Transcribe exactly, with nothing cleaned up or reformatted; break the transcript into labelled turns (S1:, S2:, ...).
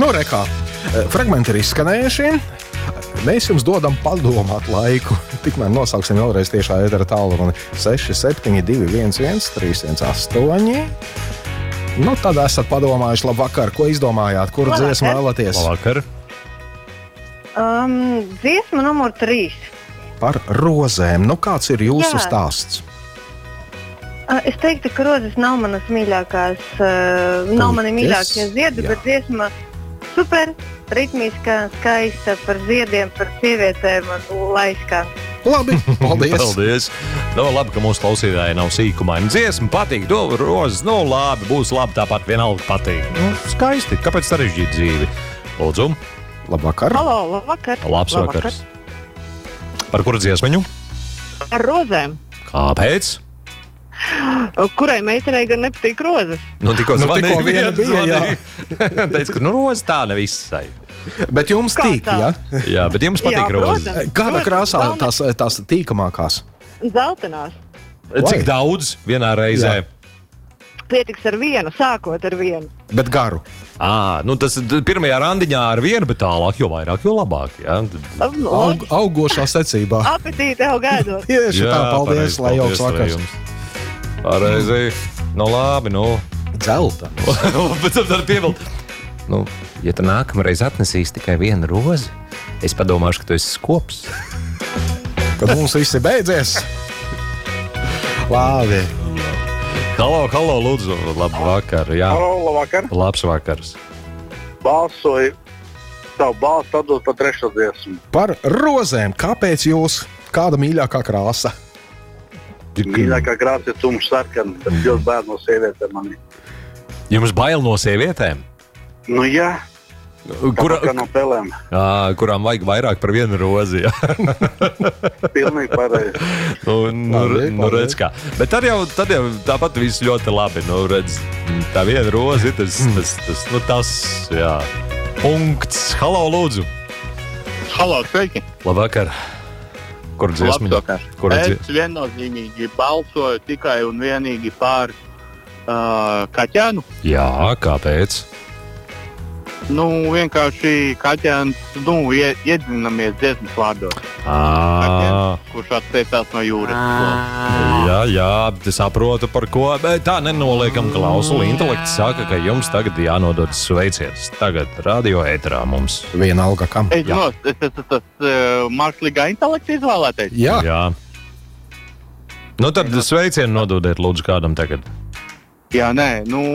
S1: Nu, rekā, fragmenti ir izskanējuši. Mēs jums dodam padomāt laiku. Tikmēr nosauksim vēlreiz tiešā ētera tālruni seši septiņi divi viens viens trīs viens astoņi. Nu, tad esat padomājuši, labvakar, ko izdomājāt, kuru
S2: Labvakar.
S1: dziesmu vēlaties?
S3: Labvakar.
S2: Um, dziesma numur trīs.
S1: Par rozēm. Nu, kāds ir jūsu
S2: Jā.
S1: stāsts?
S2: Uh, es teiktu, ka rozes nav manas mīļākās, uh, nav mani mīļākie ziedi,
S1: Jā.
S2: bet dziesma super, ritmiskā, skaista, par ziediem, par sievietēm un laiskā.
S1: Labi, paldies.
S3: Paldies. Nu, labi, ka mūsu klausītāji nav sīkumaini. Dziesma patīk, do rozes, nu labi, būs labi, tāpat vienalga patīk. Nu, skaisti, kāpēc sarežģīt dzīvi? Lūdzu,
S1: Labvakar.
S2: Halo, labvakar.
S3: labs vakars. Par kuru dziesmiņu?
S4: Ar rozēm,
S3: Kāpēc?
S4: kurai meitenei gan nepatīk rozes.
S3: Nu, tikko
S1: Nu,
S3: zvanīja,
S1: tikko viena bija, jā.
S3: Teica, ka nu, roze tā nevisai.
S1: Bet jums
S4: Kā
S1: tīk,
S4: tā?
S1: ja?
S3: Jā, bet jums patīk
S4: Jā,
S3: rozes.
S4: protams.
S1: Kādā
S4: Protams,
S1: krāsā
S4: galvenais-
S1: tās, tās tīkamākās?
S4: Zeltenās.
S3: Cik
S1: Vai?
S3: daudz vienā reizē?
S1: Jā.
S4: Pietiks ar vienu, sākot ar vienu.
S1: Bet garu.
S3: À, nu tas d- pirmajā randiņā ar vienu, bet tālāk, jo vairāk, jo labāk. Jā,
S1: Aug, augošā secībā.
S4: Apetīte jau gaidot.
S1: Tieši tā, paldies, lai jauks vakars.
S3: Pareizi. Nu labi, nu.
S1: Dzelta.
S3: Bet tad pievilkt. Nu, ja tu nākamreiz atnesīs tikai vienu rozi, es padomāšu, ka tu esi skops.
S1: Kad mums viss ir beidzies. Labi.
S3: Halo, halo, lūdzu, labu vakaru. Jā,
S5: Halo, labvakar.
S3: labs vakars.
S5: Balsoju. Savu balsu atdot par trešo dziesmu.
S1: Par rozēm. Kāpēc jūs? Kāda mīļākā krāsa?
S5: Mīļākā krāsa ir tumšs sarkana, bet ļoti bēr no sievietēm man.
S3: Jums bail no sievietēm?
S5: Nu jā,
S3: Kura,
S5: kā no pelēm.
S3: à, kurām vajag vairāk par vienu rozi? Jā.
S5: Pilnīgi pareizi.
S3: Nu, nu,
S1: Labi,
S3: nu,
S1: paldies.
S3: redz kā. Bet tad jau, tad jau tāpat viss ļoti labi. Nu, redz, tā viena roze, tas, tas, tas, nu, tas, jā. Punkts. Halo, lūdzu.
S6: Halo, sveiki!
S3: Labvakar. Kur dziesmiņa?
S6: Labvakar.
S3: Kur
S6: Es
S3: dziesmiņa?
S6: viennozīmīgi balsoju tikai un vienīgi pār uh, Kaķēnu.
S3: Jā, kāpēc?
S6: Nu, vienkārši Kaķēns, nu, ie, iedzinamies dziesmas vārdos.
S3: À,
S6: Kaķēns, kurš atteicās no jūras.
S3: jā, jā, es saprotu par ko. Bet tā nenoliekam klausuli. Intelekts saka, ka jums tagad jānodod sveiciens. Tagad radio ēterā mums.
S1: Vienalga kam.
S6: Es
S3: Jā.
S6: no, es esmu tas uh, mākslīgā intelekta izvēlētais.
S1: Jā.
S3: Jā. Nu tad sveicienu nododiet lūdzu kādam tagad.
S6: Jā, nē, nu,